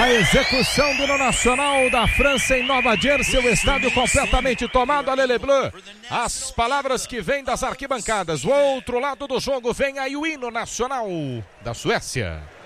A execução do Nacional da França em Nova Jersey, o estádio completamente tomado, a Lele Bleu. As palavras que vêm das arquibancadas. O outro lado do jogo vem aí o hino nacional da Suécia.